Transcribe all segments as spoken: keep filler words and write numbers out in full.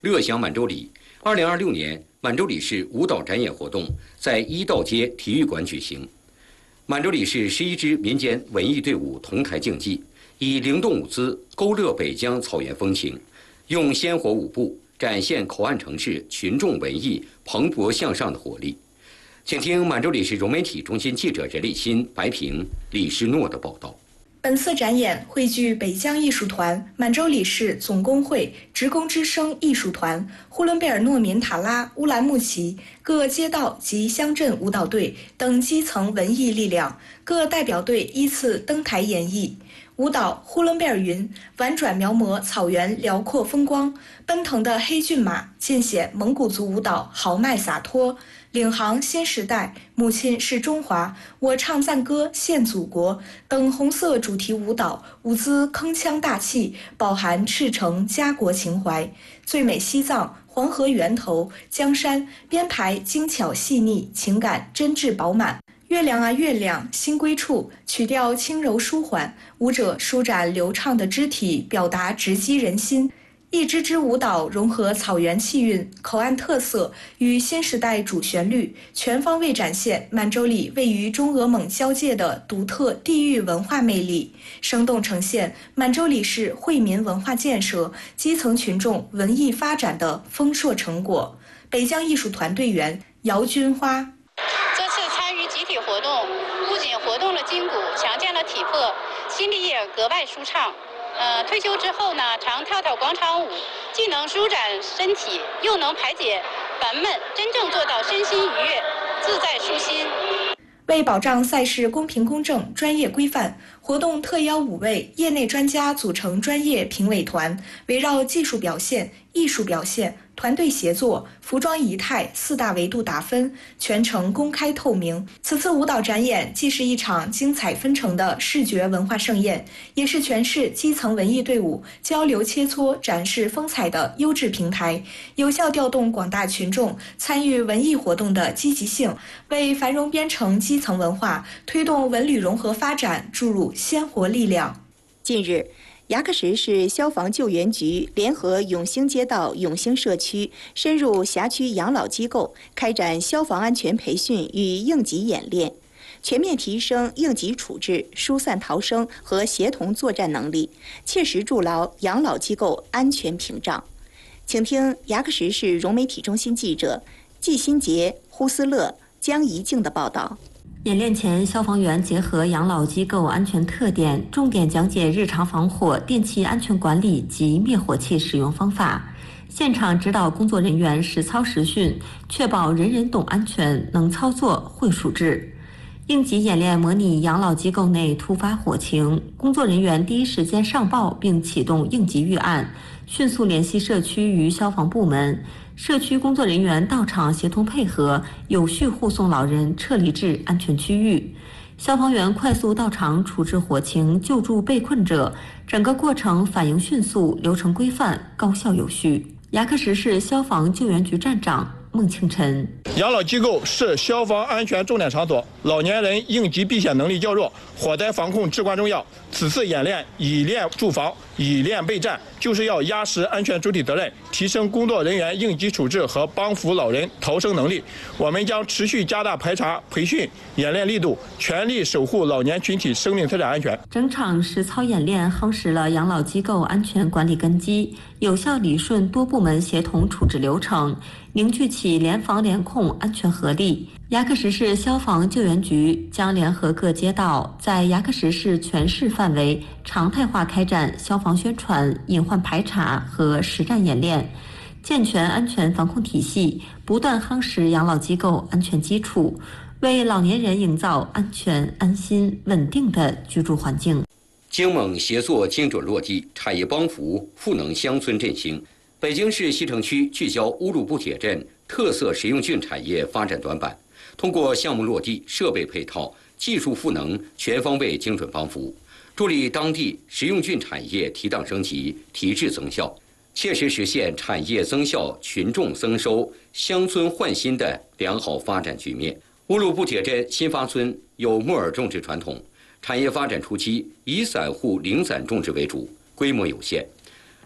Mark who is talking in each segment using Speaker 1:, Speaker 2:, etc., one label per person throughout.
Speaker 1: 乐享满洲里，二零二六年满洲里市舞蹈展演活动在一道街体育馆举行。满洲里市十一支民间文艺队伍同台竞技，以灵动舞姿勾勒北疆草原风情，用鲜活舞步展现口岸城市群众文艺蓬勃向上的活力。请听满洲里市融媒体中心记者任立新、白平、李诗诺的报道。
Speaker 2: 本次展演汇聚北疆艺术团、满洲里市总工会、职工之声艺术团、呼伦贝尔诺敏塔拉乌兰牧骑各街道及乡镇舞蹈队等基层文艺力量，各代表队依次登台演绎。舞蹈呼伦贝尔云婉转描摹草原辽阔风光，奔腾的黑骏马尽显蒙古族舞蹈豪迈洒脱。领航新时代、母亲是中华、我唱赞歌献祖国等红色主题舞蹈，舞姿铿锵大气，饱含赤诚家国情怀。最美西藏、黄河源头、江山编排精巧细腻，情感真挚饱满。月亮啊月亮，心归处，曲调轻柔舒缓，舞者舒展流畅的肢体，表达直击人心。一支支舞蹈融合草原气韵、口岸特色与新时代主旋律，全方位展现满洲里位于中俄蒙交界的独特地域文化魅力，生动呈现满洲里市惠民文化建设、基层群众文艺发展的丰硕成果。北疆艺术团队员姚军花：
Speaker 3: 这次参与集体活动，不仅活动了筋骨，强健了体魄，心里也格外舒畅。呃，退休之后呢，常跳跳广场舞，既能舒展身体，又能排解烦闷，真正做到身心愉悦、自在舒心。
Speaker 2: 为保障赛事公平公正、专业规范，活动特邀五位业内专家组成专业评委团，围绕技术表现、艺术表现、团队协作、服装仪态四大维度打分，全程公开透明。此次舞蹈展演既是一场精彩纷呈的视觉文化盛宴，也是全市基层文艺队伍交流切磋、展示风采的优质平台，有效调动广大群众参与文艺活动的积极性，为繁荣边城基层文化、推动文旅融合发展注入鲜活力量。
Speaker 4: 近日，牙克石市消防救援局联合永兴街道永兴社区，深入辖区养老机构，开展消防安全培训与应急演练，全面提升应急处置、疏散逃生和协同作战能力，切实筑牢养老机构安全屏障。请听牙克石市融媒体中心记者季新杰、呼思乐、江怡静的报道。
Speaker 5: 演练前，消防员结合养老机构安全特点，重点讲解日常防火、电气安全管理及灭火器使用方法，现场指导工作人员实操实训，确保人人懂安全、能操作、会处置。应急演练模拟养老机构内突发火情，工作人员第一时间上报并启动应急预案，迅速联系社区与消防部门，社区工作人员到场协同配合，有序护送老人撤离至安全区域。消防员快速到场处置火情，救助被困者，整个过程反应迅速，流程规范，高效有序。牙克石市消防救援局站长孟庆晨：
Speaker 6: 养老机构是消防安全重点场所，老年人应急避险能力较弱，火灾防控至关重要。此次演练以练驻防，以练备战，就是要压实安全主体责任，提升工作人员应急处置和帮扶老人逃生能力。我们将持续加大排查、培训、演练力度，全力守护老年群体生命财产安全。
Speaker 5: 整场实操演练夯实了养老机构安全管理根基，有效理顺多部门协同处置流程，凝聚起联防联控安全合力。牙克石市消防救援局将联合各街道，在牙克石市全市范围常态化开展消防宣传、隐患排查和实战演练，健全安全防控体系，不断夯实养老机构安全基础，为老年人营造安全、安心、稳定的居住环境。
Speaker 1: 京蒙协作精准落地，产业帮扶，赋能乡村振兴。北京市西城区聚焦乌鲁布铁镇特色实用菌产业发展短板，通过项目落地、设备配套、技术赋能，全方位精准帮扶，助力当地实用菌产业提档升级、提质增效，切实实现产业增效、群众增收、乡村焕新的良好发展局面。乌鲁布铁镇新发村有木耳种植传统，产业发展初期以散户零散种植为主，规模有限。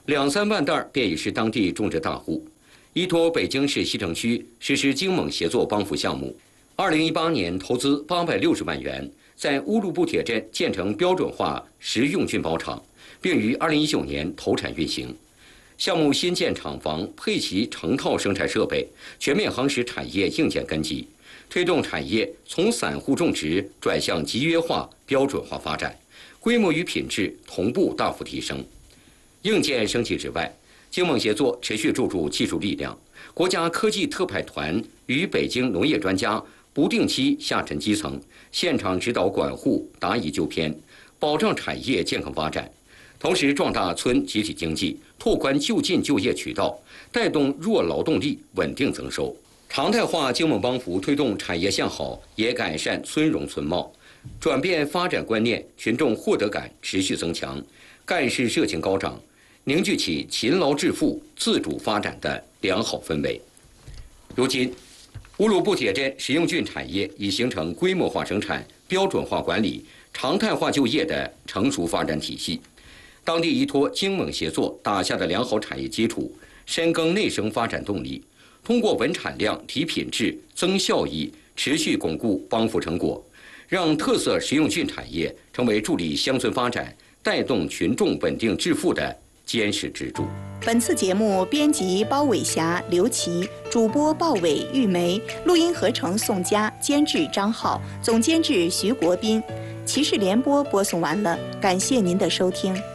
Speaker 1: 两三万袋便已是当地种植大户。依托北京市西城区实施京蒙协作帮扶项目，二零一八年投资八百六十万元，在乌鲁布铁镇建成标准化食用菌包厂，并于二零一九年投产运行。项目新建厂房，配齐成套生产设备，全面夯实产业硬件根基，推动产业从散户种植转向集约化、标准化发展，规模与品质同步大幅提升。硬件升级之外，京蒙协作持续注入技术力量，国家科技特派团与北京农业专家不定期下沉基层，现场指导管护，答疑纠偏，保障产业健康发展。同时壮大村集体经济，拓宽就近就业渠道，带动弱劳动力稳定增收。常态化京蒙帮扶推动产业向好，也改善村容村貌，转变发展观念，群众获得感持续增强，干事热情高涨，凝聚起勤劳致富、自主发展的良好氛围。如今，乌鲁布铁镇食用菌产业已形成规模化生产、标准化管理、常态化就业的成熟发展体系。当地依托京蒙协作打下的良好产业基础，深耕内生发展动力，通过稳产量、提品质、增效益，持续巩固帮扶成果，让特色食用菌产业成为助力乡村发展、带动群众稳定致富的坚实支柱。
Speaker 4: 本次节目编辑包伟霞、刘琦，主播鲍伟、玉梅，录音合成宋佳，监制张浩，总监制徐国斌。骑士联播播送完了，感谢您的收听。